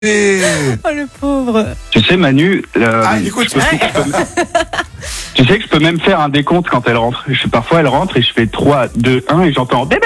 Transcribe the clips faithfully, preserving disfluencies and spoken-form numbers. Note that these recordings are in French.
Oh le pauvre. Tu sais Manu, euh, Ah, écoute. je peux- je peux- tu sais que je peux même faire un décompte quand elle rentre. Je, parfois elle rentre et je fais trois, deux, un et j'entends bébé.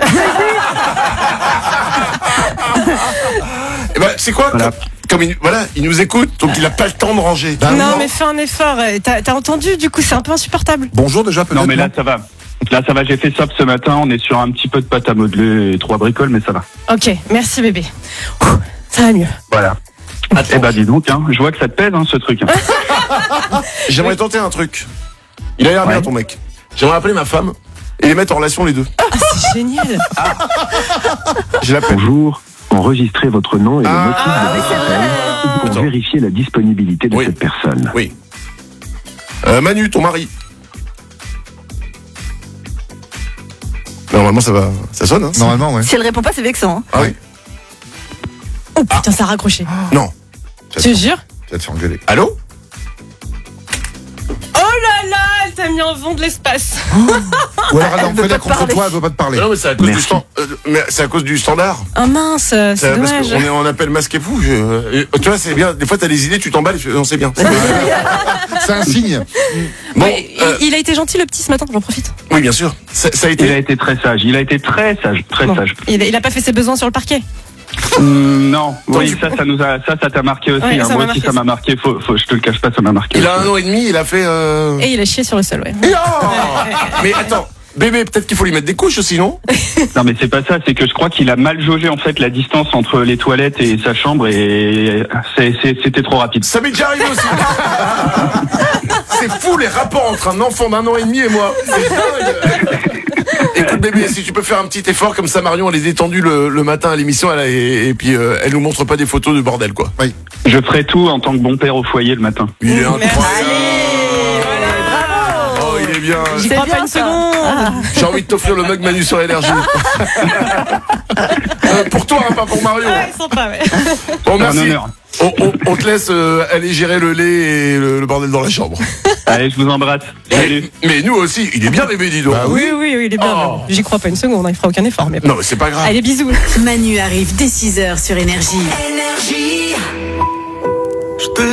Eh ben, c'est quoi Voilà. comme, comme il, voilà, il nous écoute, donc il a pas le temps de ranger. non, mais fais un effort. T'as, t'as entendu, du coup, c'est un peu insupportable. Bonjour déjà peut-être. Non mais là ça va. Là ça va, j'ai fait ça ce matin, on est sur un petit peu de pâte à modeler et trois bricoles, mais ça va. Ok, merci bébé. Ouh, ça va mieux. Voilà. Eh ben dis donc, hein, je vois que ça te pèse hein, ce truc. Hein. J'aimerais tenter un truc. Il a l'air bien Ouais. ton mec. J'aimerais appeler ma femme et les mettre en relation les deux. Ah, c'est génial. Je l'appelle. Bonjour, enregistrez votre nom et le Ah, motif ah, de oui, votre c'est vrai. appel pour Attends. vérifier la disponibilité de Oui. cette personne. Oui. Euh, Manu, ton mari. Normalement ça va, ça sonne. Hein. Normalement, ouais. Si elle répond pas, c'est vexant. Hein. Ah oui. Oh putain, ça a raccroché. Non. Je te jure. Tu vas te faire engueuler. Allô? Oh là là, elle t'a mis en vent de l'espace. Ou alors elle en veut fait pas la te contre parler. toi, elle veut pas te parler. Non mais c'est à cause du Merci. stand, euh, mais c'est à cause du standard. Oh mince, c'est C'est parce dommage. qu'on est en appel masque époux. Je, euh, tu vois, c'est bien. Des fois, t'as des idées, tu t'emballes. Je fais, non, c'est bien. C'est un signe. Bon, Ouais, euh, il, il a été gentil le petit ce matin, j'en profite. oui, bien sûr. Ça, ça a Il a été. été très sage, il a été très sage, très Bon. sage. Il, a- il a pas fait ses besoins sur le parquet. Hum, non, oui tu- ça, ça nous a, ça, ça t'a marqué aussi. Ouais, hein. ça Moi m'a aussi marqué, ça m'a marqué. Faut, faut, je te le cache pas, ça m'a marqué. Il a aussi. un an et demi. Il a fait. Euh... Et il a chié sur le sol, ouais. Et oh mais attends, bébé, peut-être qu'il faut lui mettre des couches aussi, non? Non mais c'est pas ça, c'est que je crois qu'il a mal jaugé en fait la distance entre les toilettes et sa chambre et c'est, c'est, c'était trop rapide. Ça m'est déjà arrivé aussi. C'est fou les rapports entre un enfant d'un an et demi et moi. C'est dingue. Écoute bébé, si tu peux faire un petit effort comme ça, Marion, elle est détendue le, le matin à l'émission, elle a, et, et puis euh, elle nous montre pas des photos de bordel quoi. Je ferai tout en tant que bon père au foyer le matin. Il est Merci. incroyable. Voilà. Oh, il est bien. J'y C'est crois bien, pas une ça. seconde. J'ai envie de t'offrir le mug Manu sur énergie. Euh, pour toi, hein, pas pour Marion. Ouais, sympa, ouais. Bon, C'est un merci. honneur. On, on- on te laisse euh, aller gérer le lait et le, le bordel dans la chambre. Allez, je vous embrasse. Salut. Mais nous aussi, il est bien bébé, dis donc. Bah Oui, oui, oui, il est bien. Oh. J'y crois pas une seconde, hein, il fera aucun effort. Mais... Non, mais c'est pas grave. Allez, bisous. Manu arrive dès six heures sur Énergie. Énergie. Je te